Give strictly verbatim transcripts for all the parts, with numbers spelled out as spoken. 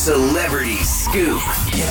Celebrity Scoop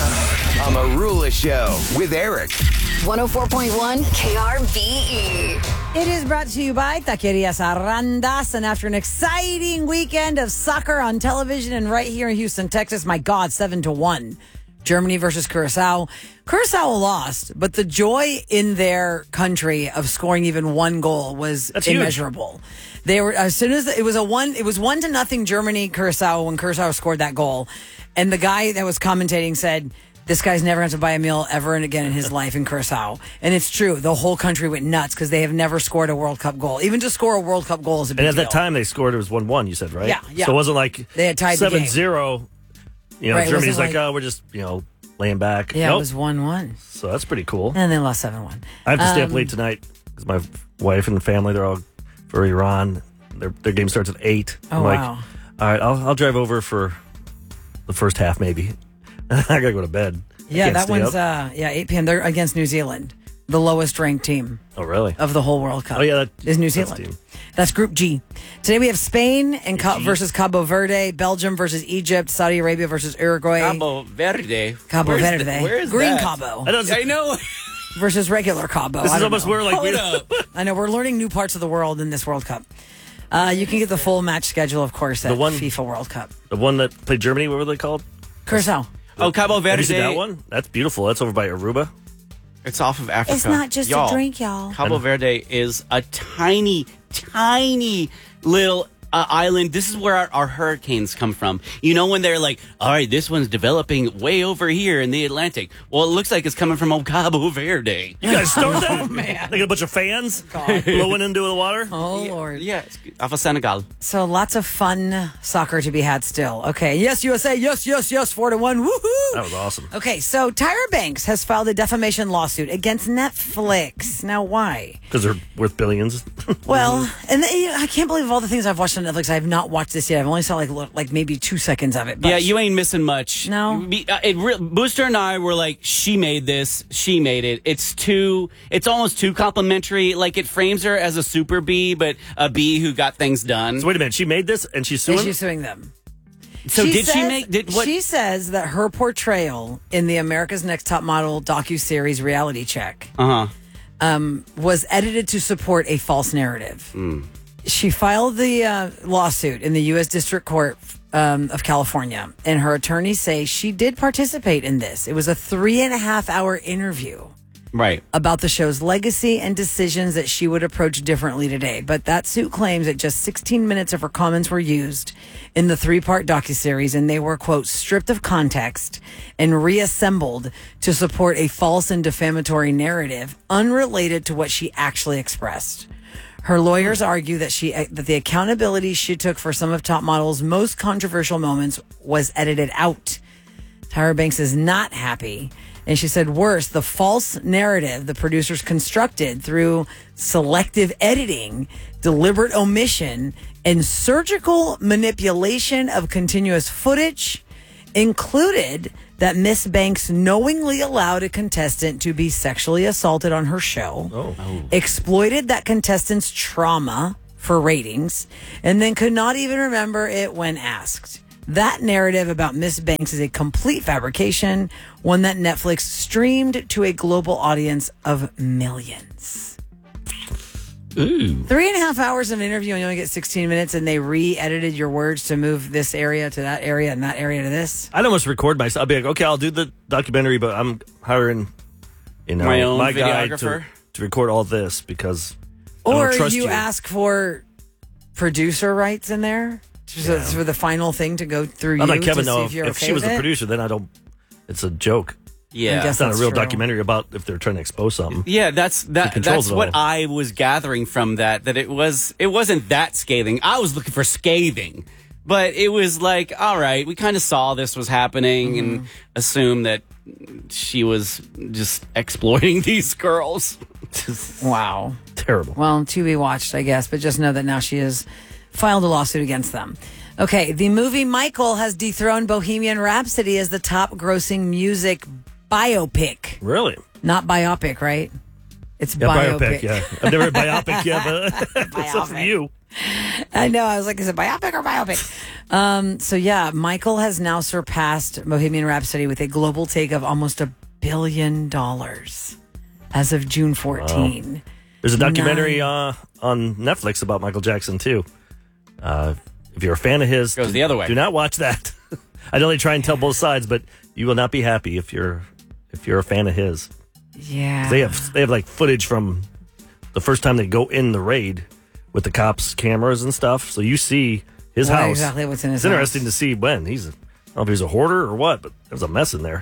on the Rula Show with Eric. one oh four point one K R B E. It is brought to you by Taquerias Arandas. And after an exciting weekend of soccer on television and right here in Houston, Texas, my God, seven to one. Germany versus Curacao. Curacao lost, but the joy in their country of scoring even one goal was That's immeasurable. Huge. They were as soon as it was a one, it was one to nothing Germany Curacao when Curacao scored that goal, and the guy that was commentating said, "This guy's never going to buy a meal ever and again in his life in Curacao." And it's true. The whole country went nuts because they have never scored a World Cup goal. Even to score a World Cup goal is a big And at deal. that time, they scored, it was one one, you said, right? Yeah, yeah. So it wasn't like They had tied the game. seven zero. You know, Right, it Germany's wasn't like, like- oh, we're just, you know, laying back. Yeah, Nope. it was one one. So that's pretty cool. And they lost seven one. I have to stay up Um, late tonight because my wife and family, they're all for Iran. Their their game starts at eight. Oh, I'm like, wow. all right, I'll, I'll drive over for the first half maybe. I got to go to bed. I Yeah, can't that stay one's, up. uh, yeah, eight p.m. They're against New Zealand, the lowest ranked team Oh, really? of the whole World Cup. Oh, yeah, that- is New that's Zealand. team. That's Group G. Today we have Spain and Ca- versus Cabo Verde, Belgium versus Egypt, Saudi Arabia versus Uruguay, Cabo Verde. Cabo Where's Verde, the- where is Green that? Cabo I, don't, I know. versus regular Cabo. This I is don't almost know. where like Hold we, up. I know we're learning new parts of the world in this World Cup. Uh, you can get the full match schedule, of course, at The one- FIFA World Cup. the one that played Germany. What were they called? Curacao. Oh, Cabo Have Verde. you seen that one? That's beautiful. That's over by Aruba. It's off of Africa. It's not just y'all, a drink, y'all. Cabo Verde is a tiny, tiny little uh, island. This is where our, our hurricanes come from. You know, when they're like, all right, this one's developing way over here in the Atlantic. Well, it looks like it's coming from old Cabo Verde. You guys start that? Oh, man. They got a bunch of fans blowing into the water. Oh, Lord. Yeah, it's off of Senegal. So lots of fun soccer to be had still. Okay. Yes, U S A. Yes, yes, yes. Four to one. Woohoo. That was awesome. Okay. So Tyra Banks has filed a defamation lawsuit against Netflix. Now, why? Because they're worth billions. Well, and they, I can't believe all the things I've watched on Netflix. I have not watched this yet. I've only saw like lo- like maybe two seconds of it. But Yeah, you ain't missing much. No. Be- uh, it re- Booster and I were like, she made this, she made it. It's too, it's almost too complimentary. Like, it frames her as a super bee, but a bee who got things done. So wait a minute. She made this and she's is suing? she suing them? So did she says- make? Did what? She says that her portrayal in the America's Next Top Model docuseries Reality Check Uh huh. um, was edited to support a false narrative. She filed the uh, lawsuit in the U S District Court um, of California, and her attorneys say she did participate in this. It was a three and a half hour interview Right. about the show's legacy and decisions that she would approach differently today. But that suit claims that just sixteen minutes of her comments were used in the three-part docuseries, and they were, quote, stripped of context and reassembled to support a false and defamatory narrative unrelated to what she actually expressed. Her lawyers argue that she that the accountability she took for some of Top Model's most controversial moments was edited out. Tyra Banks is not happy. And she said, worse, the false narrative the producers constructed through selective editing, deliberate omission, and surgical manipulation of continuous footage included that Miss Banks knowingly allowed a contestant to be sexually assaulted on her show, Oh. exploited that contestant's trauma for ratings, and then could not even remember it when asked. That narrative about Miss Banks is a complete fabrication, one that Netflix streamed to a global audience of millions. Ooh. Three and a half hours of an interview and you only get sixteen minutes, and they re-edited your words to move this area to that area and that area to this. I'd almost record myself. I'd be like, okay, I'll do the documentary, but I'm hiring, you know, My own guy to, videographer? to record all this because I Or don't trust you, you. ask for producer rights in there so for the final thing to go through I'm you like Kevin, to see though. if If, you're if okay she was with the it. producer, then I don't. It's a joke. Yeah. I guess It's not a that's real true. documentary about if they're trying to expose something. Yeah, that's that. controls That's it what all. I was gathering from that. That it was. It wasn't that scathing. I was looking for scathing, but it was like, all right, we kind of saw this was happening Mm-hmm. and assumed that she was just exploiting these girls. Wow. Terrible. Well, to be watched, I guess, but just know that now she has filed a lawsuit against them. Okay, the movie Michael has dethroned Bohemian Rhapsody as the top grossing music biopic. Really? Not biopic, right? It's Yeah, biopic. biopic. Yeah, I've never heard biopic yet, but it's up for Biopic. you. I know. I was like, is it biopic or biopic? Um, so yeah, Michael has now surpassed Bohemian Rhapsody with a global take of almost a billion dollars as of June fourteenth. Wow. There's a documentary Nine. uh, on Netflix about Michael Jackson too. Uh, if you're a fan of his, Goes the other way. Do not watch that. I know they try and tell both sides, but you will not be happy if you're if you're a fan of his. Yeah. They have they have like footage from the first time they go in the raid with the cops' cameras and stuff. So you see his What house. exactly what's in his It's interesting house. to see when he's. I don't know if he's a hoarder or what, but there's a mess in there.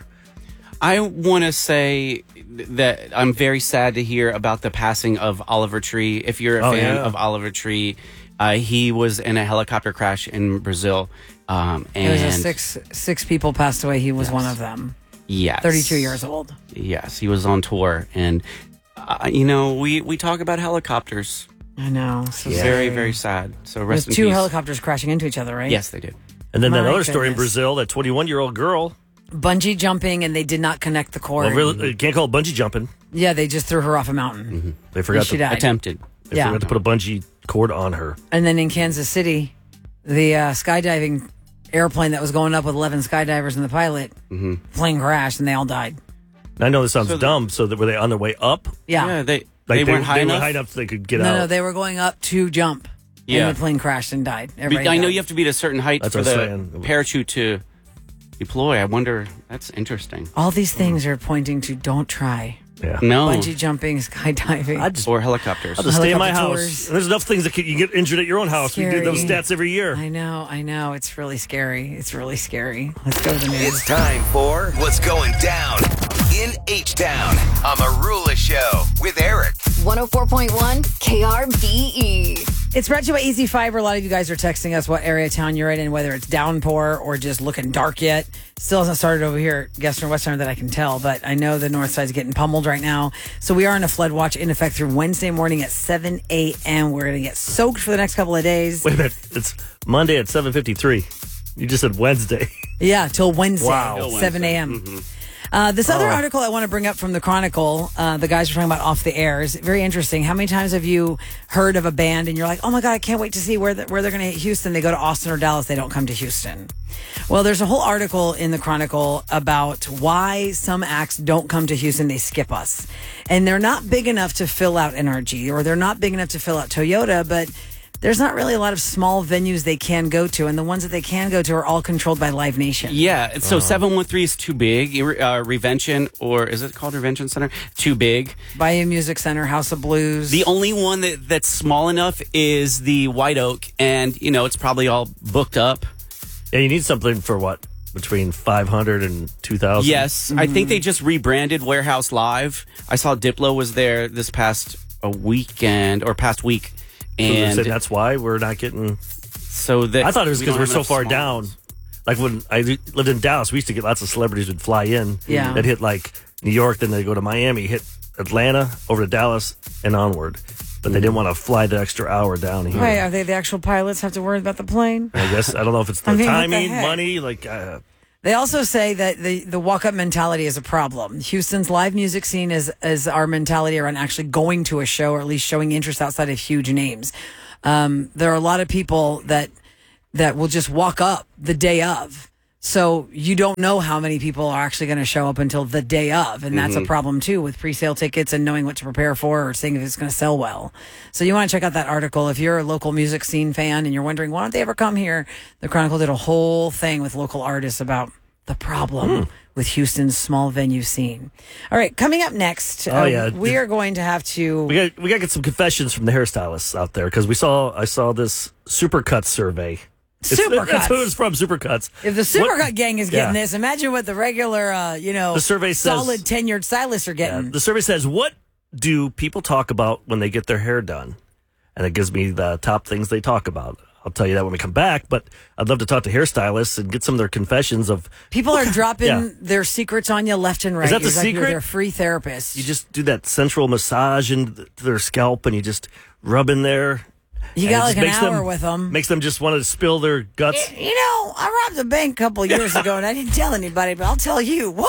I want to say that I'm very sad to hear about the passing of Oliver Tree. If you're a Oh, fan yeah. of Oliver Tree, uh, he was in a helicopter crash in Brazil. Um, It was and a six six people passed away. He was one of them. yes, thirty-two years old. Yes, he was on tour. And, uh, you know, we, we talk about helicopters. I know. So Very, scary. very sad. So There's rest in two peace. helicopters crashing into each other, right? Yes, they did. And then that My other story in goodness. Brazil, that twenty-one-year-old girl. Bungee jumping, and they did not connect the cord. Well, really, you can't call it bungee jumping. Yeah, they just threw her off a mountain. Mm-hmm. They forgot she to died. Attempted. they Yeah. forgot to put a bungee cord on her. And then in Kansas City, the uh, skydiving airplane that was going up with eleven skydivers and the pilot, Mm-hmm. plane crashed, and they all died. I know this sounds So the- dumb. So that were they on their way up? Yeah. Yeah, they, Like they weren't high they enough. were high enough so they could get no, out. no, they were going up to jump. Yeah. And the plane crashed and died. But Everybody I know died. you have to be at a certain height That's for what I'm the saying. parachute to deploy. I wonder. That's interesting. All these things are pointing to don't try. yeah. No. Bungee jumping, skydiving. I just Or helicopters. I'll just stay in my Helicopter house. tours. And there's enough things that can, you get injured at your own house. We do those Scary. stats every year. I know, I know. It's really scary. It's really scary. Let's go to the news. It's time for What's Going Down in H-Town on Marula Show with Eric. one oh four point one K R B E. It's brought to you by Easy Fiber. A lot of you guys are texting us what area of town you're in and whether it's downpour or just looking dark yet. Still hasn't started over here at Gester and Western that I can tell, but I know the north side's getting pummeled right now. So we are in a flood watch in effect through Wednesday morning at seven a.m. We're going to get soaked for the next couple of days. Wait a minute. It's Monday at seven fifty-three. You just said Wednesday. Yeah, till Wednesday, Wow. Till seven a.m. Uh, this other article I want to bring up from the Chronicle, uh, the guys were talking about off the air, is very interesting. How many times have you heard of a band and you're like, oh my God, I can't wait to see where, the, where they're going to hit Houston. They go to Austin or Dallas. They don't come to Houston. Well, there's a whole article in the Chronicle about why some acts don't come to Houston. They skip us. And they're not big enough to fill out N R G, or they're not big enough to fill out Toyota, but there's not really a lot of small venues they can go to. And the ones that they can go to are all controlled by Live Nation. Yeah, so seven one three is too big. Uh, Revention, or is it called Revention Center? Too big. Bayou Music Center, House of Blues. The only one that, that's small enough is the White Oak, and, you know, it's probably all booked up. Yeah, you need something for what? Between five hundred and two thousand? Yes, I think they just rebranded Warehouse Live. I saw Diplo was there this past a weekend, or past week. And And that's why we're not getting. so that I thought it was we because don't we're have so enough far small down. ones. Like when I lived in Dallas, we used to get lots of celebrities would fly in. Yeah. They'd hit like New York, then they go to Miami, hit Atlanta, over to Dallas, and onward. But they didn't want to fly the extra hour down here. Wait, are they the actual pilots have to worry about the plane? I guess I don't know if it's the I mean, what the timing, heck? money, like. Uh, They also say that the, the walk-up mentality is a problem. Houston's live music scene is, is our mentality around actually going to a show, or at least showing interest outside of huge names. Um, there are a lot of people that that will just walk up the day of. So you don't know how many people are actually going to show up until the day of. And that's a problem too, with pre-sale tickets and knowing what to prepare for, or seeing if it's going to sell well. So you want to check out that article. If you're a local music scene fan and you're wondering, why don't they ever come here? The Chronicle did a whole thing with local artists about the problem with Houston's small venue scene. All right, coming up next, Oh, uh, yeah. we are going to have to... we got we got to get some confessions from the hairstylists out there, because we saw I saw this Supercuts survey. It's- Supercuts. That's who it's from, Supercuts. If the Supercut What- gang is getting Yeah. this, imagine what the regular, uh, you know, The survey says- solid tenured stylists are Yeah, getting. the survey says, what do people talk about when they get their hair done? And it gives me the top things they talk about. I'll tell you that when we come back, but I'd love to talk to hairstylists and get some of their confessions of, People are dropping Yeah. their secrets on you left and right. Is that the It's like you're secret? their free therapist. you just do that sensual massage into their scalp and you just rub in there. You and got it like just an makes hour them- with them. Makes them just want to spill their guts. You know, I robbed a bank a couple years ago and I didn't tell anybody, but I'll tell you. What?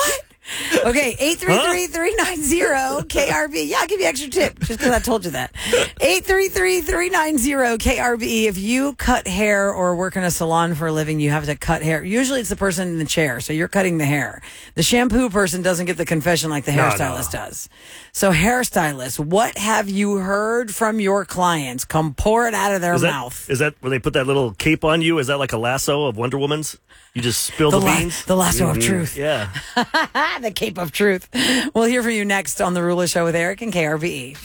Okay, eight three three, three nine zero, K R B. Yeah, I'll give you an extra tip just because I told you that. eight three three, three nine zero, K R B. If you cut hair or work in a salon for a living, you have to cut hair. Usually it's the person in the chair, so you're cutting the hair. The shampoo person doesn't get the confession like the No, hairstylist no. does. So hairstylist, what have you heard from your clients? Come pour it out of their Is that, mouth. is that when they put that little cape on you? Is that like a lasso of Wonder Woman's? You just spill the, The la- beans? the lasso of Mhm. truth. Yeah. The cape of truth. We'll hear from you next on The Rula Show with Eric and K R V E.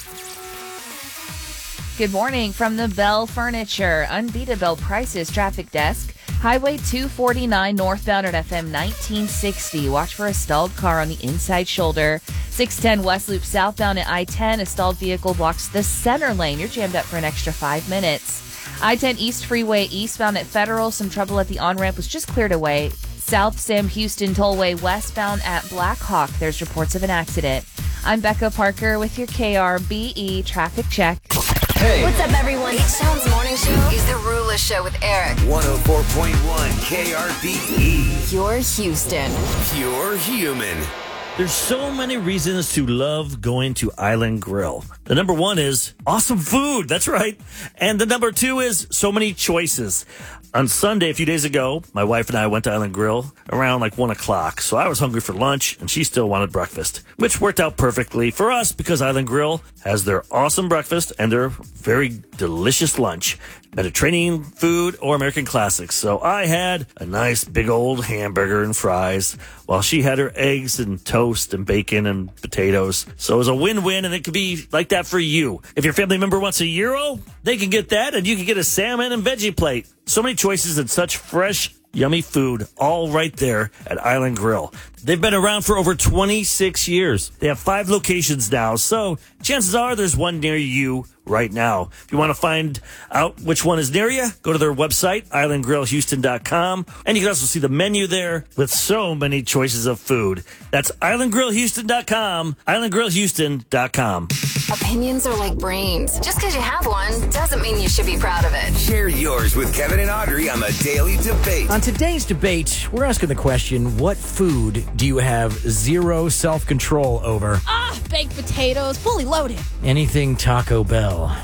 Good morning from the Bell Furniture Unbeatable Prices Traffic Desk. Highway two forty-nine northbound at F M nineteen sixty. Watch for a stalled car on the inside shoulder. six ten West Loop southbound at I ten. A stalled vehicle blocks the center lane. You're jammed up for an extra five minutes. I ten East Freeway eastbound at Federal. Some trouble at the on-ramp was just cleared away. South Sam Houston Tollway westbound at Black Hawk. There's reports of an accident. I'm Becca Parker with your K R B E traffic check. What's up, everyone? H-Town's morning show is the Rula Show with Eric. one oh four point one K R B E. You're Houston. Pure human. There's so many reasons to love going to Island Grill. The number one is awesome food. That's right. And the number two is so many choices. On Sunday, a few days ago, my wife and I went to Island Grill around like one o'clock. So I was hungry for lunch and she still wanted breakfast, which worked out perfectly for us because Island Grill has their awesome breakfast and their very delicious lunch. Mediterranean food or American classics. So I had a nice big old hamburger and fries while she had her eggs and toast and bacon and potatoes. So it was a win-win, and it could be like that for you. If your family member wants a gyro, they can get that, and you can get a salmon and veggie plate. So many choices and such fresh, yummy food all right there at Island Grill. They've been around for over twenty-six years. They have five locations now, so chances are there's one near you right now. If you want to find out which one is near you, go to their website, island grill houston dot com, and you can also see the menu there with so many choices of food. That's island grill houston dot com, island grill houston dot com. Opinions are like brains. Just because you have one doesn't mean you should be proud of it. Share yours with Kevin and Audrey on the Daily Debate. On today's debate, we're asking the question, what food do you have zero self-control over? Ah, baked potatoes, fully loaded. Anything Taco Bell.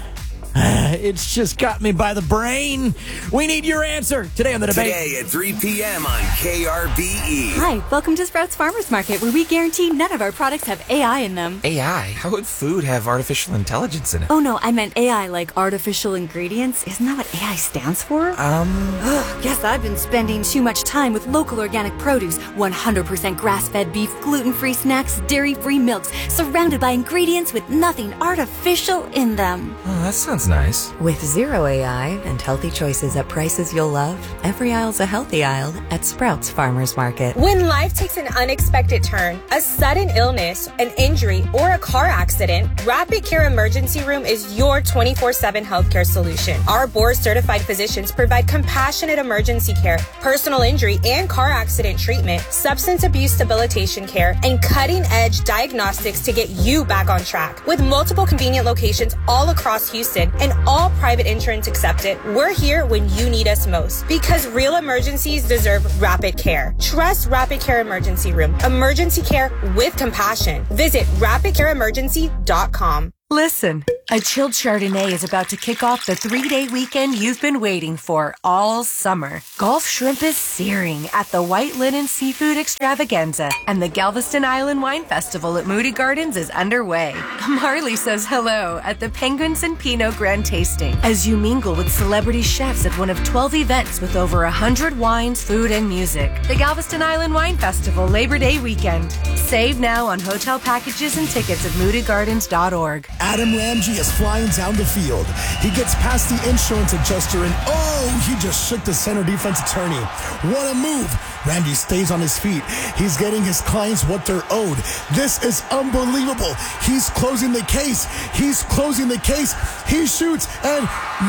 It's just got me by the brain. We need your answer today on the debate. Today at three p.m. on K R B E. Hi, welcome to Sprouts Farmers Market, where we guarantee none of our products have A I in them. A I? How would food have artificial intelligence in it? Oh no, I meant A I like artificial ingredients. Isn't that what A I stands for? Um... Ugh, guess I've been spending too much time with local organic produce, one hundred percent grass-fed beef, gluten-free snacks, dairy-free milks, surrounded by ingredients with nothing artificial in them. Oh, that sounds nice. With zero A I and healthy choices at prices you'll love, every aisle's a healthy aisle at Sprouts Farmers Market. When life takes an unexpected turn, a sudden illness, an injury, or a car accident, Rapid Care Emergency Room is your twenty-four seven healthcare solution. Our board-certified physicians provide compassionate emergency care, personal injury and car accident treatment, substance abuse debilitation care, and cutting-edge diagnostics to get you back on track. With multiple convenient locations all across Houston and all private insurance accepted, we're here when you need us most. Because real emergencies deserve rapid care. Trust Rapid Care Emergency Room. Emergency care with compassion. Visit rapid care emergency dot com. Listen, a chilled Chardonnay is about to kick off the three-day weekend you've been waiting for all summer. Gulf shrimp is searing at the White Linen Seafood Extravaganza, and the Galveston Island Wine Festival at Moody Gardens is underway. Marley says hello at the Penguins and Pinot Grand Tasting as you mingle with celebrity chefs at one of twelve events with over one hundred wines, food, and music. The Galveston Island Wine Festival Labor Day weekend. Save now on hotel packages and tickets at moody gardens dot org. Adam Ramsey is flying down the field. He gets past the insurance adjuster and oh, he just shook the center defense attorney. What a move. Randy stays on his feet. He's getting his clients what they're owed. This is unbelievable. He's closing the case. He's closing the case. He shoots and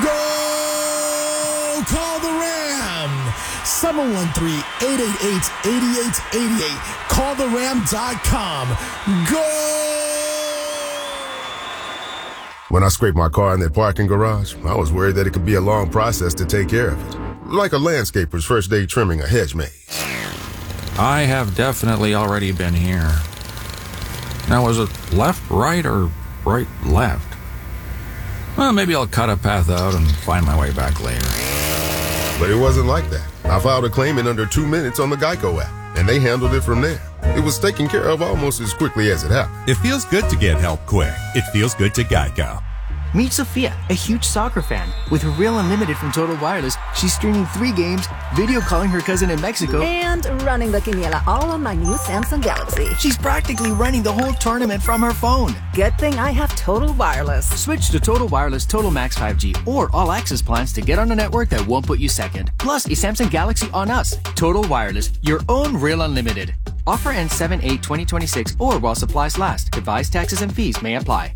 go! Call the Ram. seven one three, eight eight eight, eight eight eight eight. call the ram dot com. Go! When I scraped my car in that parking garage, I was worried that it could be a long process to take care of it. Like a landscaper's first day trimming a hedge maze. I have definitely already been here. Now, was it left, right, or right, left? Well, maybe I'll cut a path out and find my way back later. But it wasn't like that. I filed a claim in under two minutes on the Geico app, and they handled it from there. It was taken care of almost as quickly as it happened. It feels good to get help quick. It feels good to Geico. Meet Sophia, a huge soccer fan. With her Real Unlimited from Total Wireless, she's streaming three games, video calling her cousin in Mexico, and running the Quiniela all on my new Samsung Galaxy. She's practically running the whole tournament from her phone. Good thing I have Total Wireless. Switch to Total Wireless Total Max five G or All Access plans to get on a network that won't put you second. Plus, a Samsung Galaxy on us. Total Wireless, your own Real Unlimited. Offer ends seven eight twenty twenty-six or while supplies last. Device taxes and fees may apply.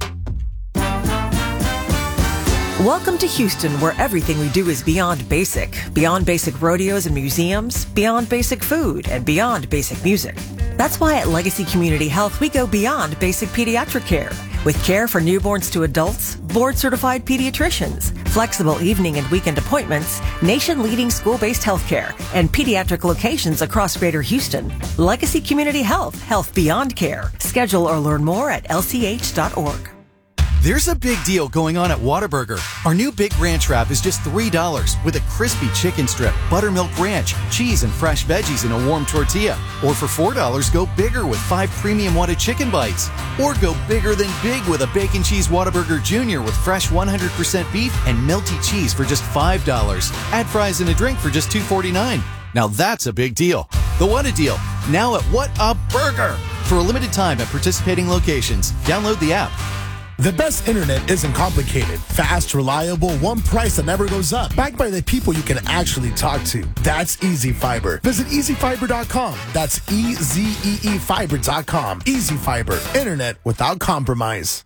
Welcome to Houston, where everything we do is beyond basic. Beyond basic rodeos and museums, beyond basic food, and beyond basic music. That's why at Legacy Community Health, we go beyond basic pediatric care. With care for newborns to adults, board-certified pediatricians, flexible evening and weekend appointments, nation-leading school-based healthcare, and pediatric locations across Greater Houston. Legacy Community Health, health beyond care. Schedule or learn more at L C H dot org. There's a big deal going on at Whataburger. Our new Big Ranch Wrap is just three dollars with a crispy chicken strip, buttermilk ranch, cheese, and fresh veggies in a warm tortilla. Or for four dollars, go bigger with five premium Whata chicken bites. Or go bigger than big with a Bacon Cheese Whataburger Junior with fresh one hundred percent beef and melty cheese for just five dollars. Add fries and a drink for just two forty-nine. Now that's a big deal. The Whata Deal, now at What a Burger. For a limited time at participating locations. Download the app. The best internet isn't complicated. Fast, reliable, one price that never goes up. Backed by the people you can actually talk to. That's Easy Fiber. Visit easy fiber dot com. That's E Z E E fiber dot com. Easy Fiber. Internet without compromise.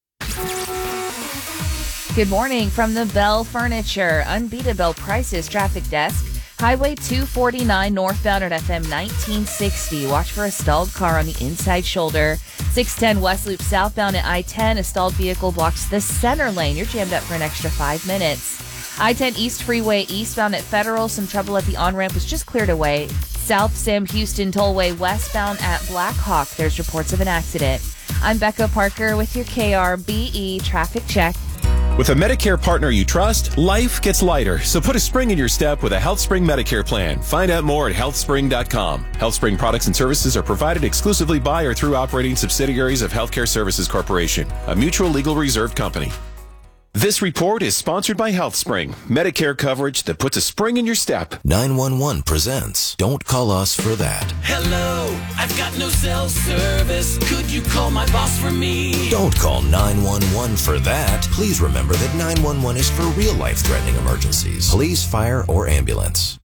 Good morning from the Bell Furniture Unbeatable Prices Traffic Desk. Highway two forty-nine northbound at F M nineteen sixty. Watch for a stalled car on the inside shoulder. six ten West Loop southbound at I ten. A stalled vehicle blocks the center lane. You're jammed up for an extra five minutes. I ten East Freeway eastbound at Federal. Some trouble at the on-ramp was just cleared away. South Sam Houston Tollway westbound at Black Hawk. There's reports of an accident. I'm Becca Parker with your K R B E traffic check. With a Medicare partner you trust, life gets lighter. So put a spring in your step with a HealthSpring Medicare plan. Find out more at health spring dot com. HealthSpring products and services are provided exclusively by or through operating subsidiaries of Healthcare Services Corporation, a mutual legal reserved company. This report is sponsored by HealthSpring, Medicare coverage that puts a spring in your step. nine one one presents Don't Call Us for That. Hello, I've got no cell service. Could you call my boss for me? Don't call nine one one for that. Please remember that nine one one is for real life-threatening emergencies. Police, fire, or ambulance.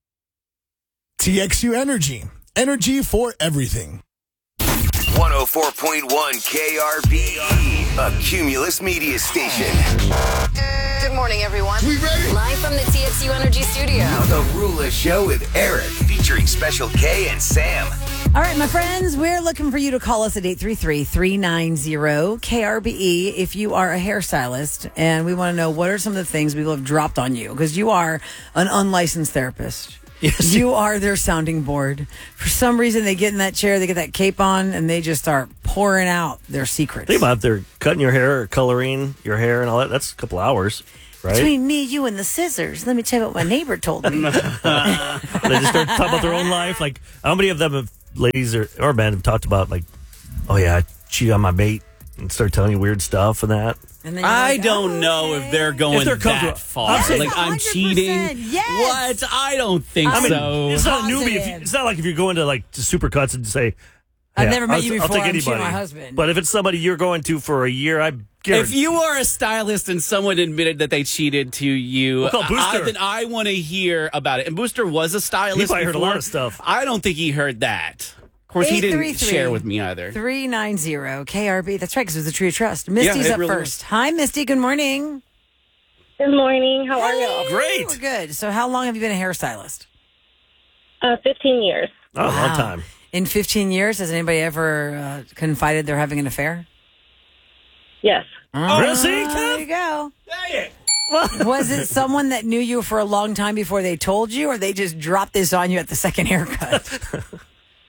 T X U Energy. Energy for everything. one oh four point one K R B E, a Cumulus media station. Good morning, everyone. We ready? Live from the T X U Energy Studio. The Rula Show with Eric, featuring Special K and Sam. All right, my friends, we're looking for you to call us at eight three three, three nine zero, K R B E if you are a hairstylist, and we want to know what are some of the things people have dropped on you, because you are an unlicensed therapist. Yes. You are their sounding board. For some reason, they get in that chair, they get that cape on, and they just start pouring out their secrets. Think about if they're cutting your hair or coloring your hair and all that. That's a couple hours, right? Between me, you, and the scissors. Let me tell you what my neighbor told me. They just start talking about their own life. Like, how many of them have, ladies or, or men, have talked about, like, oh, yeah, I cheated on my mate, and start telling you weird stuff and that? And then I like, don't oh, know okay. if they're going if they're that far. I'm saying, like, I'm cheating. Yes. What? I don't think I mean, so. It's not a newbie. If you, it's not like if you're going to, like, to Supercuts and say, I've yeah, never met I'll, you before. I'll take I'm anybody. my husband. But if it's somebody you're going to for a year, I guarantee. If you are a stylist and someone admitted that they cheated to you, we'll call Booster. I, then I want to hear about it. And Booster was a stylist. He probably before. heard a lot of stuff. I don't think he heard that. Of course, he didn't share with me either. three nine zero K R B. That's right, because it was a tree of trust. Misty's yeah, up really first. Was. Hi, Misty. Good morning. Good morning. How are hey, you? Great. We're good. So how long have you been a hairstylist? Uh, fifteen years. Oh, wow. long time. In fifteen years, has anybody ever uh, confided they're having an affair? Yes. Oh, really? There you go. Dang it. Was it someone that knew you for a long time before they told you, or they just dropped this on you at the second haircut?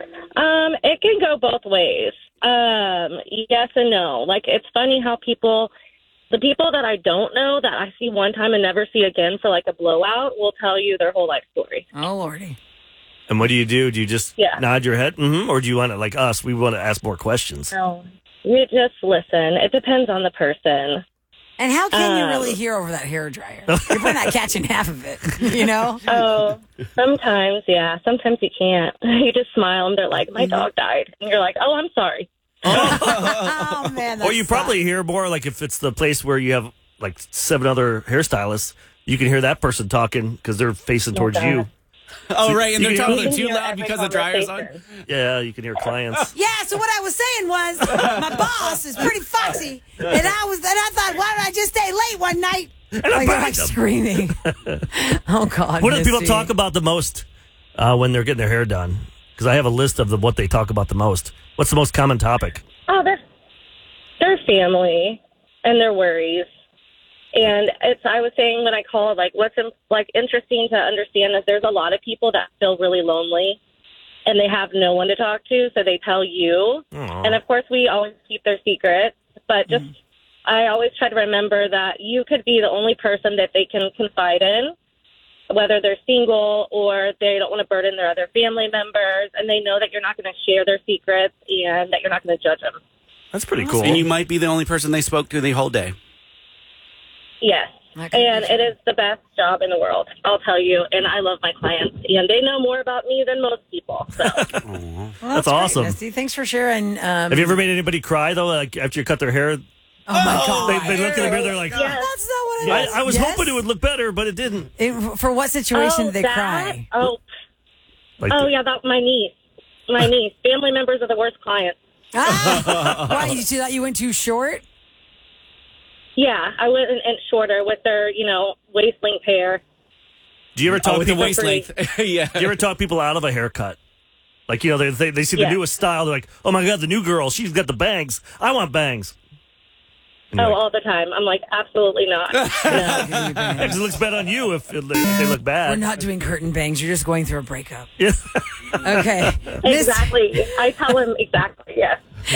Um, it can go both ways. Um, yes and no. Like, it's funny how people, the people that I don't know that I see one time and never see again for like a blowout will tell you their whole life story. Oh, Lordy. And what do you do? Do you just Yeah. nod your head? Mm-hmm. Or do you want to, like us, we want to ask more questions? No, you just listen. It depends on the person. And how can you Um, really hear over that hair dryer? You're probably not catching half of it, you know? Oh, sometimes, yeah. Sometimes you can't. You just smile and they're like, my dog died. And you're like, oh, I'm sorry. Oh, man. Or you probably hear more, like if it's the place where you have like seven other hairstylists, you can hear that person talking because they're facing towards Okay. you. Oh, So right, and you they're can- talking too loud because the dryer's on. Yeah, you can hear clients. Yeah, so what I was saying was my boss is pretty foxy. And I was and I thought, why did I just stay late one night? And I like, banged like him. screaming. Oh, God. What do people Misty. talk about the most uh, when they're getting their hair done? Because I have a list of the, what they talk about the most. What's the most common topic? Oh, their, their family and their worries. And it's, I was saying when I called, like, what's in, like interesting to understand is there's a lot of people that feel really lonely and they have no one to talk to, so they tell you. Aw. And of course, we always keep their secrets, but just I always try to remember that you could be the only person that they can confide in, whether they're single or they don't want to burden their other family members, and they know that you're not going to share their secrets and that you're not going to judge them. That's pretty cool. And you might be the only person they spoke to the whole day. Yes. And it is the best job in the world, I'll tell you. And I love my clients. And they know more about me than most people. So. Well, That's great, awesome. Misty. Thanks for sharing. Um, Have you ever made anybody cry, though, like after you cut their hair? Oh, my God. They, they look in the mirror, they're like, That's not what it I, is. I was Yes? hoping it would look better, but it didn't. It- for what situation Oh, did they that? cry? Oh, Like oh the- yeah, that my niece. My niece. Family members are the worst clients. Why, you see that you went too short? Yeah, I went in, in shorter with their, you know, waist length hair. Do you ever talk Oh, with the people, waist length. Yeah. Do you ever talk people out of a haircut? Like, you know, they they, they see Yeah. the newest style. They're like, oh, my God, the new girl, she's got the bangs. I want bangs. And Oh, you're like, all the time. I'm like, absolutely not. "Yeah, 'cause it looks bad on you if, it, if they look We're bad. not doing curtain bangs. You're just going through a breakup. Yeah. Okay. Miss- Exactly. I tell him exactly, yes.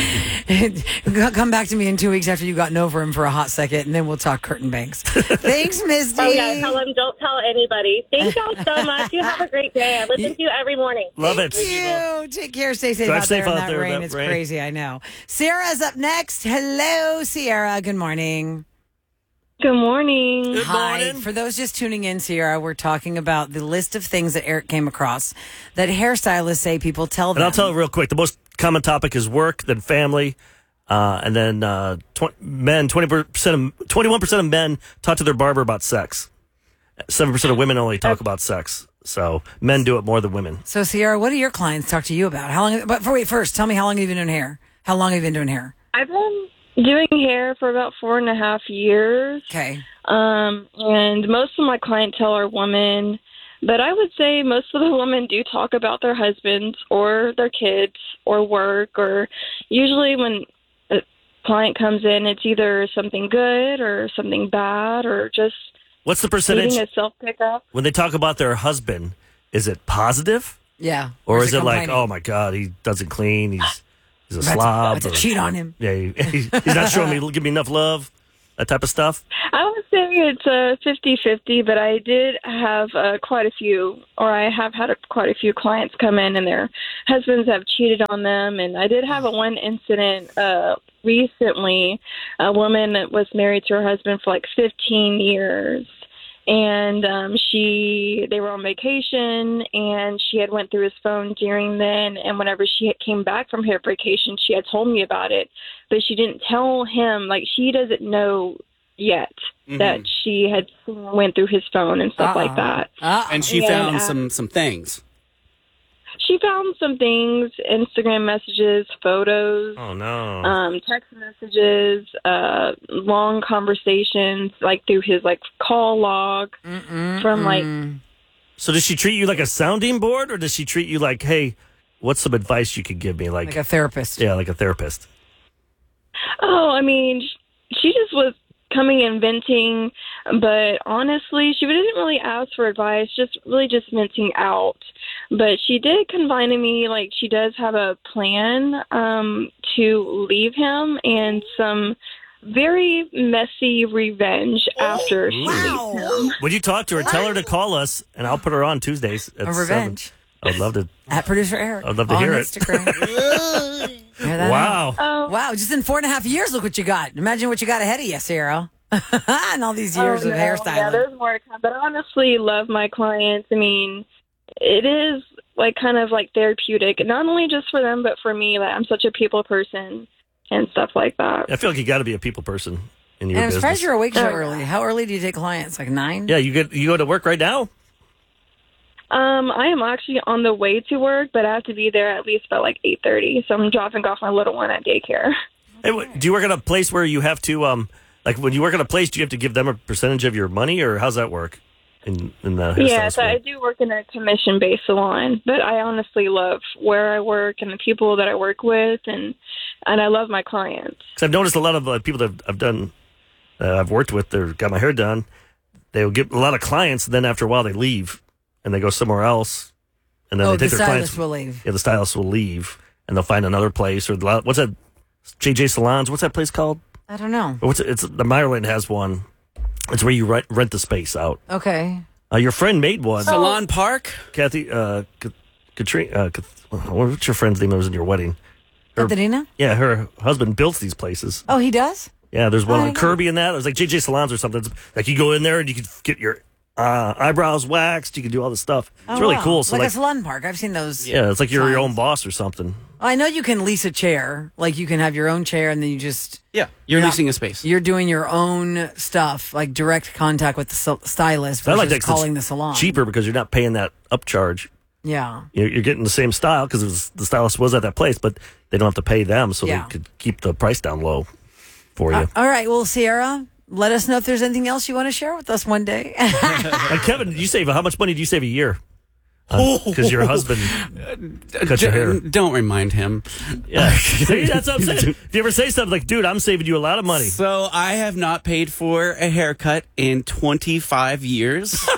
Come back to me in two weeks after you've gotten over him for a hot second, and then we'll talk curtain bangs. Thanks, Misty. Oh, yeah, tell him, don't tell anybody. Thank y'all so much. You have a great day. I listen to you every morning. Love it. Thank you. Take care. Stay safe Drive out safe there in out that there in rain. that It's rain. crazy, I know. Sierra's up next. Hello, Sierra. Good morning. Good morning. Good Hi. morning. For those just tuning in, Sierra, we're talking about the list of things that Eric came across that hairstylists say people tell them. And I'll tell you real quick, the most common topic is work, then family, uh, and then uh, tw- men, twenty percent of, twenty-one percent of men talk to their barber about sex. seven percent of women only talk about sex. So men do it more than women. So, Sierra, what do your clients talk to you about? How long? But for, wait, first, tell me how long have you been doing hair? How long have you been doing hair? I've been doing hair for about four and a half years. Okay. Um, and most of my clientele are women, but I would say most of the women do talk about their husbands or their kids or work, or usually when a client comes in, it's either something good or something bad or just What's the percentage needing a self pickup. when they talk about their husband? Is it positive? Yeah. Or, Or is is it it like, complaining? oh my God, he doesn't clean, he's he's a About to- slob. about to or- cheat on him. Yeah, he, he's he's not showing me, give me enough love, that type of stuff. I would say it's a fifty-fifty, but I did have uh, quite a few, or I have had a, quite a few clients come in and their husbands have cheated on them. And I did have a one incident uh, recently. A woman that was married to her husband for like fifteen years. And um, she, they were on vacation, and she had went through his phone during then. And whenever she had came back from her vacation, she had told me about it, but she didn't tell him. Like, she doesn't know yet Mhm. that she had went through his phone and stuff like that. And she And, found uh, some some things. She found some things: Instagram messages, photos. Oh no. Um, text messages, uh, long conversations, like through his like call log from like. So does she treat you like a sounding board, or does she treat you like, hey, what's some advice you could give me? Like, Like a therapist. Yeah, like a therapist. Oh, I mean, sh- she just was coming and venting, but honestly, she didn't really ask for advice, just really just venting out. But she did confide in me, like she does have a plan um, to leave him and some very messy revenge after she Wow. leaves him. Would you talk to her? Tell her to call us, and I'll put her on Tuesdays at A revenge. seven. I'd love to. At producer Eric. I'd love to on hear it. Instagram. Hear that? Wow. Oh. Wow. Just in four and a half years, look what you got. Imagine what you got ahead of you, Sarah. And all these years Oh, of no, hairstyling. Yeah, there's more to come. But I honestly love my clients. I mean, it is like kind of like therapeutic, not only just for them, but for me. Like I'm such a people person and stuff like that. I feel like you got to be a people person in your And I'm business. surprised you're awake so Oh, early. How early do you take clients? Like nine? Yeah, you get you go to work right now. Um, I am actually on the way to work, but I have to be there at least by like eight thirty. So I'm dropping off my little one at daycare. Hey, wh- do you work at a place where you have to, um, like when you work at a place, do you have to give them a percentage of your money, or how's that work? In in the hairstyle Yeah, so school? I do work in a commission-based salon, but I honestly love where I work and the people that I work with, and and I love my clients. Because I've noticed a lot of uh, people that I've done, uh, I've worked with, they've got my hair done. They'll get a lot of clients, and then after a while they leave and they go somewhere else, and then Oh, they the take their stylist clients. will leave. Yeah, the stylist will leave, and they'll find another place, or the, what's that? J J Salons. What's that place called? I don't know. Or what's it, it's the Meyerland has one. It's where you rent, rent the space out. Okay. Uh, your friend made one. Salon Park? Kathy, uh, Ka- Katrina, uh, Kath- what's your friend's name that was in your wedding? Her, Katerina? yeah, her husband built these places. Oh, he does? Yeah, there's one Oh, I on know. Kirby and that. It was like J J Salons or something. It's like you go in there and you can get your uh, eyebrows waxed. You can do all this stuff. It's Oh, really wow. cool. So like, like, a salon park. I've seen those. yeah, it's like you're your signs. own boss or something. I know you can lease a chair. Like you can have your own chair and then you just. Yeah, you're not- leasing a space. You're doing your own stuff, like direct contact with the st- stylist So I versus like that 'cause calling the it's salon. cheaper because you're not paying that upcharge. Yeah. You're, you're getting the same style because the stylist was at that place, but they don't have to pay them, so Yeah. they could keep the price down low for you. Uh, all right. Well, Sierra, let us know if there's anything else you want to share with us one day. And Kevin, you save how much money do you save a year? Because your husband cuts your hair. Don't remind him. Yeah, see, that's what I'm saying. If you ever say something like, "Dude, I'm saving you a lot of money," So I have not paid for a haircut in twenty-five years.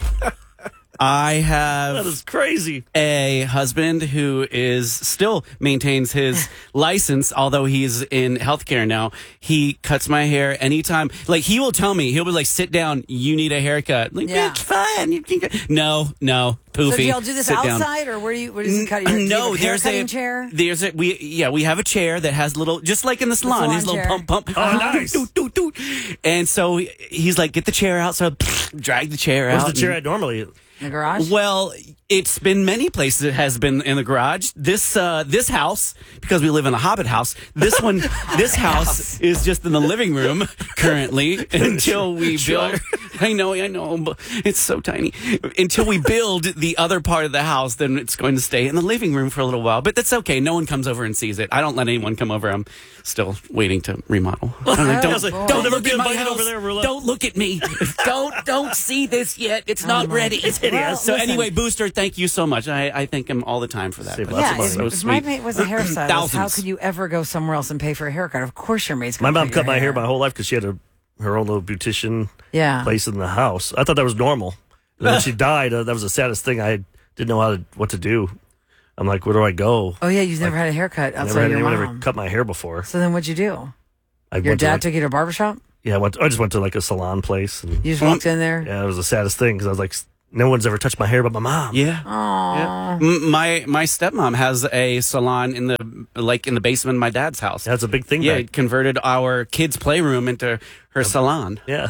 I have that is crazy. A husband who is still maintains his license, although he's in healthcare now. He cuts my hair anytime. Like he will tell me, he'll be like, "Sit down, you need a haircut." Like, Yeah. bitch, fine. You can get-" No, no, poofy. So do y'all do this Sit down. outside, or where do you? Where does he cut? Your, do you No, have a hair there's cutting a chair. There's a we yeah we have a chair that has little just like in the salon, salon these little chair. pump pump. Oh, nice. Doot, doot, doot, doot. And so he's like, "Get the chair out." So drag the chair Where's out. the chair and- at normally? In the garage. Well, it's been many places. It has been in the garage. This uh, this house, because we live in a Hobbit house. This one, this house is just in the living room currently until we Sure. build. I know, I know, but it's so tiny. Until we build the other part of the house, then it's going to stay in the living room for a little while. But that's okay. No one comes over and sees it. I don't let anyone come over. I'm still waiting to remodel. I don't, I don't, was like, don't don't ever look be at my invited house. over there, Rula. Don't look at me. don't don't see this yet. It's not my ready. God. It's hideous. Well, so listen. anyway, Booster, thank you so much. I, I thank him all the time for that. Save But lots Yeah, of money. if, so if sweet. my mate was a hairstylist, how Thousands. could you ever go somewhere else and pay for a haircut? Of course, your mate's My gonna mom cut cut your my hair my whole life because she had a, her own little beautician Yeah. place in the house. I thought that was normal. And when she died, uh, that was the saddest thing. I didn't know how to, what to do. I'm like, where do I go? Oh yeah, you've never had a haircut I outside never had your anyone mom. ever cut my hair before. So then, what'd you do? I Your went to, dad like- took you to a barbershop. Yeah, I, went I just went to like a salon place. And, You just walked in there. yeah, it was the saddest thing because I was like, no one's ever touched my hair but my mom. Yeah. Aww. Yeah. M- My my stepmom has a salon in the like in the basement of my dad's house. That's a big thing. Yeah, back- it converted our kids' playroom into her salon. Yeah.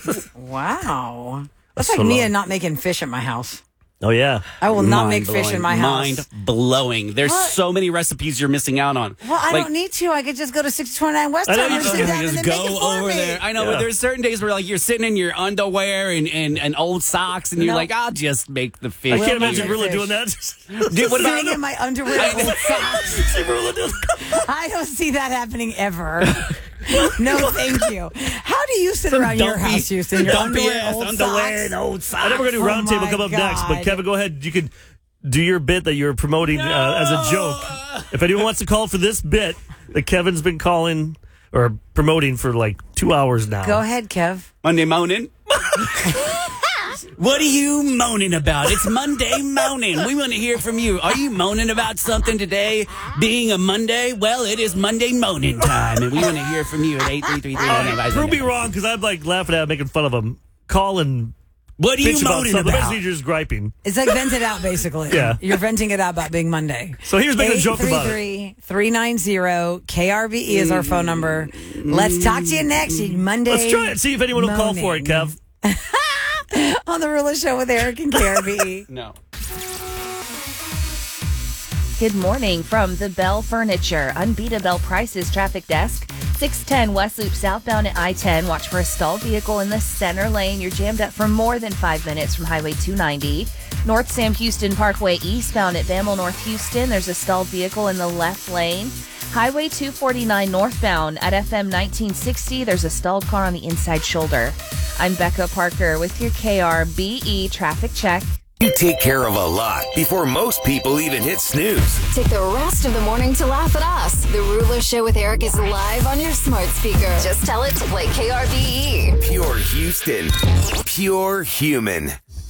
Wow. That's A like salon. Mia not making fish at my house. Oh yeah. I will not make fish in Mind-blowing. my house. Mind blowing. There's What? so many recipes you're missing out on. Well, I Like, don't need to. I could just go to six twenty-nine West I know Town you and just, sit down and just then go make it for over me. there. I know, Yeah. but there's certain days where like you're sitting in your underwear and, and, and old socks, and you're No. like, I'll just make the fish. I Will can't make imagine the Rula fish. doing that. Dude, what about Sitting in my underwear and old socks. See Rula do that. I don't see that happening ever. No, thank you. How do you sit around your dumpy- house, Houston? Your dumpy underwear, ass old underwear socks? and old socks. I know we're going to do Oh roundtable my come up next, but God. Kevin, go ahead. You can do your bit that you're promoting uh, as a joke. If anyone wants to call for this bit that Kevin's been calling or promoting for like two hours now. Go ahead, Kev. Monday morning. What are you moaning about? It's Monday moaning. We want to hear from you. Are you moaning about something today being a Monday? Well, it is Monday moaning time, and we want to hear from you at eight three three three. Uh, prove me wrong, because I'm like laughing at him, making fun of him. Call and what are you bitch about moaning something. about? Basically, you're just griping. It's like vent it out, basically. Yeah. You're venting it out about being Monday. So here's making a joke about it. eight three three, three nine zero, K R V E is our phone number. Let's talk to you next Monday. Let's try it. See if anyone will call for it, Kev. On the Rula Show with Eric and K R V E. No. Good morning from the Bell Furniture Unbeatable Prices Traffic Desk. six ten West Loop southbound at I ten. Watch for a stalled vehicle in the center lane. You're jammed up for more than five minutes from Highway two ninety. North Sam Houston Parkway eastbound at Bamble North Houston. There's a stalled vehicle in the left lane. Highway two forty-nine northbound at F M nineteen sixty. There's a stalled car on the inside shoulder. I'm Becca Parker with your K R B E traffic check. You take care of a lot before most people even hit snooze. Take the rest of the morning to laugh at us. The Rula Show with Eric is live on your smart speaker. Just tell it to play K R B E. Pure Houston. Pure human.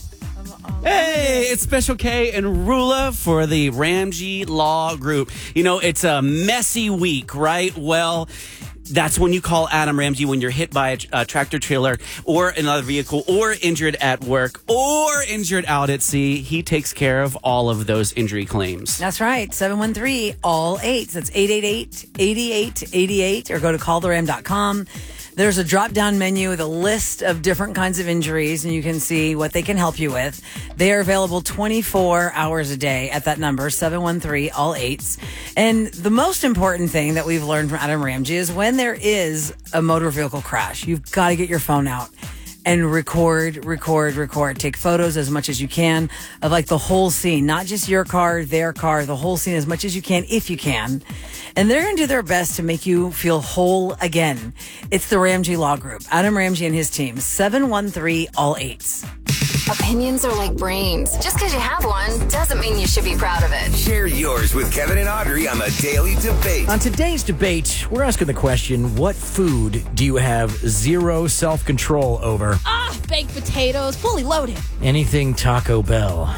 Hey, it's Special K and Rula for the Ramsey Law Group. You know, it's a messy week, right? Well, that's when you call Adam Ramsey when you're hit by a, a tractor trailer or another vehicle or injured at work or injured out at sea. He takes care of all of those injury claims. That's right. seven one three, all eights. That's eight eight eight, eight eight eight eight or go to call the ram dot com. There's a drop-down menu with a list of different kinds of injuries, and you can see what they can help you with. They are available twenty-four hours a day at that number, seven one three, all eights. And the most important thing that we've learned from Adam Ramsey is when there is a motor vehicle crash, you've got to get your phone out and record, record, record. Take photos as much as you can of like the whole scene, not just your car, their car, the whole scene as much as you can, if you can. And they're going to do their best to make you feel whole again. It's the Ramsey Law Group. Adam Ramsey and his team, seven one three, all eights. Opinions are like brains. Just because you have one doesn't mean you should be proud of it. Share yours with Kevin and Audrey on the Daily Debate. On today's debate, we're asking the question, what food do you have zero self-control over? Ah, baked potatoes, fully loaded. Anything Taco Bell.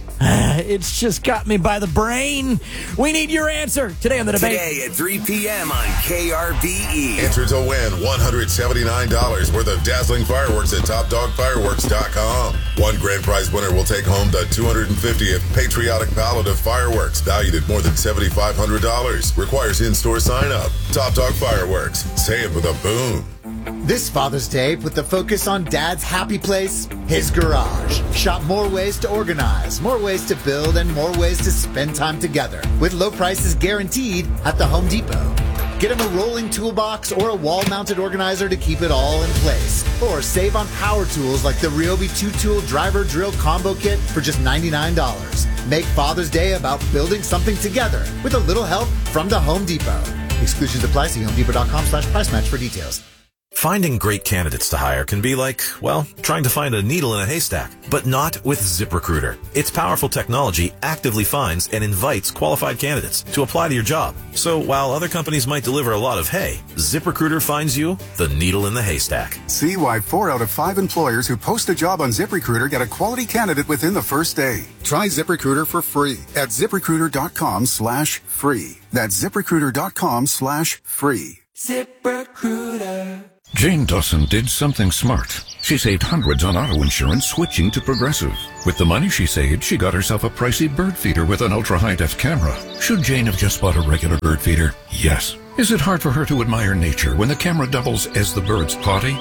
It's just got me by the brain. We need your answer today on the debate. Today at three p.m. on K R B E. Enter to win one hundred seventy-nine dollars worth of dazzling fireworks at top dog fireworks dot com. One grand prize winner will take home the two hundred fiftieth Patriotic Ballad of Fireworks, valued at more than seven thousand five hundred dollars. Requires in-store sign-up. Top Dog Fireworks. Say it with a boom. This Father's Day, put the focus on Dad's happy place, his garage. Shop more ways to organize, more ways to build, and more ways to spend time together. With low prices guaranteed at the Home Depot. Get him a rolling toolbox or a wall-mounted organizer to keep it all in place. Or save on power tools like the Ryobi two-tool driver drill combo kit for just ninety-nine dollars. Make Father's Day about building something together with a little help from the Home Depot. Exclusions apply. See home depot dot com slash price match for details. Finding great candidates to hire can be like, well, trying to find a needle in a haystack, but not with ZipRecruiter. Its powerful technology actively finds and invites qualified candidates to apply to your job. So while other companies might deliver a lot of hay, ZipRecruiter finds you the needle in the haystack. See why four out of five employers who post a job on ZipRecruiter get a quality candidate within the first day. Try ZipRecruiter for free at ZipRecruiter dot com slash free. That's ZipRecruiter dot com slash free. ZipRecruiter. Jane Dawson did something smart. She saved hundreds on auto insurance switching to Progressive. With the money she saved, she got herself a pricey bird feeder with an ultra-high-def camera. Should Jane have just bought a regular bird feeder? Yes. Is it hard for her to admire nature when the camera doubles as the bird's potty?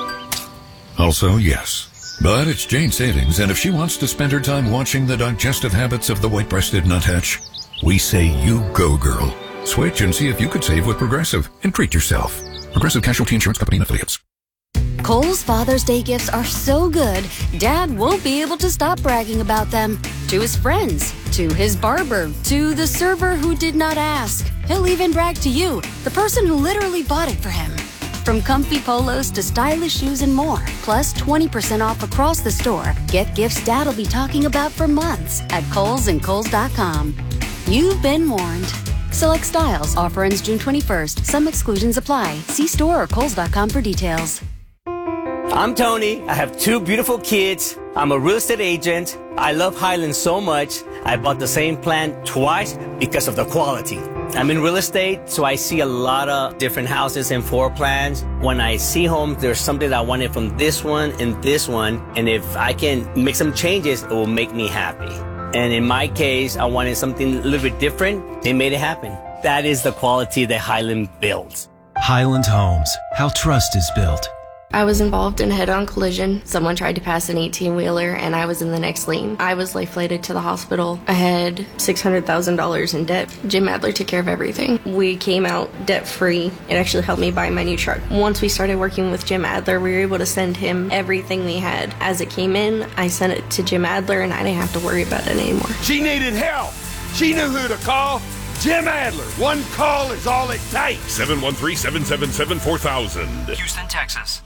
Also, yes. But it's Jane's savings, and if she wants to spend her time watching the digestive habits of the white-breasted nuthatch, we say you go, girl. Switch and see if you could save with Progressive and treat yourself. Progressive Casualty Insurance Company and Affiliates. Kohl's Father's Day gifts are so good, Dad won't be able to stop bragging about them. To his friends, to his barber, to the server who did not ask. He'll even brag to you, the person who literally bought it for him. From comfy polos to stylish shoes and more, plus twenty percent off across the store. Get gifts Dad'll be talking about for months at Kohl's and Kohl's dot com. You've been warned. Select styles. Offer ends June twenty-first. Some exclusions apply. See store or Kohl's dot com for details. I'm Tony. I have two beautiful kids. I'm a real estate agent. I love Highland so much. I bought the same plan twice because of the quality. I'm in real estate, so I see a lot of different houses and floor plans. When I see homes, there's something I wanted from this one and this one. And if I can make some changes, it will make me happy. And in my case, I wanted something a little bit different. They made it happen. That is the quality that Highland builds. Highland Homes, how trust is built. I was involved in a head-on collision. Someone tried to pass an eighteen-wheeler, and I was in the next lane. I was life-flighted to the hospital. I had six hundred thousand dollars in debt. Jim Adler took care of everything. We came out debt-free. It actually helped me buy my new truck. Once we started working with Jim Adler, we were able to send him everything we had. As it came in, I sent it to Jim Adler, and I didn't have to worry about it anymore. She needed help. She knew who to call. Jim Adler. One call is all it takes. seven one three, seven seven seven, four thousand. Houston, Texas.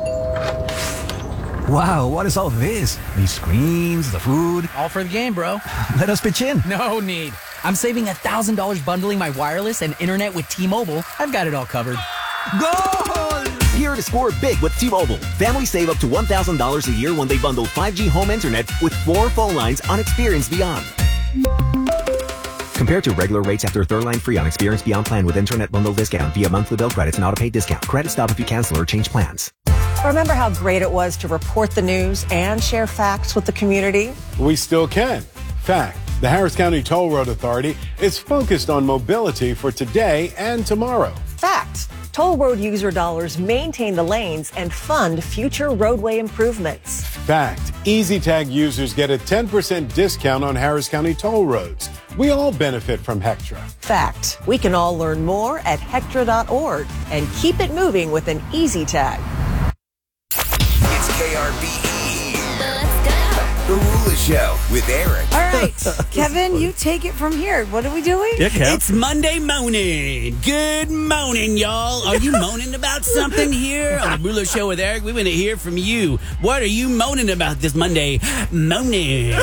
Wow, what is all this? These screens, the food. All for the game, bro. Let us pitch in. No need. I'm saving one thousand dollars bundling my wireless and internet with T-Mobile. I've got it all covered. Goal! Here to score big with T-Mobile. Families save up to one thousand dollars a year when they bundle five G home internet with four phone lines on Experience Beyond. Compared to regular rates after third line free on Experience Beyond plan with internet bundle discount via monthly bill credits and auto-pay discount. Credit stop if you cancel or change plans. Remember how great it was to report the news and share facts with the community? We still can. Fact, the Harris County Toll Road Authority is focused on mobility for today and tomorrow. Fact, toll road user dollars maintain the lanes and fund future roadway improvements. Fact, EasyTag users get a ten percent discount on Harris County toll roads. We all benefit from Hectra. Fact, we can all learn more at hectra dot org and keep it moving with an EasyTag. It's K R B E. Let's go. The Rula Show with Eric. All right, Kevin, you take it from here. What are we doing? Yeah, Kev. It's Monday morning. Good morning, y'all. Are you moaning about something here on the Rula Show with Eric? We want to hear from you. What are you moaning about this Monday morning?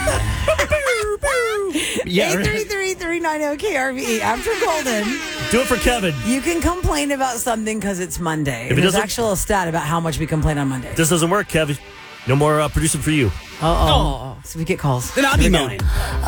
Yeah, eight three three, three nine zero K R V E. After Golden. Do it for Kevin. You can complain about something because it's Monday. If it There's doesn't- actual stat about how much we complain on Monday. This doesn't work, Kevin. No more uh, producing for you. Uh-oh. So we get calls. Then I'll be moaning.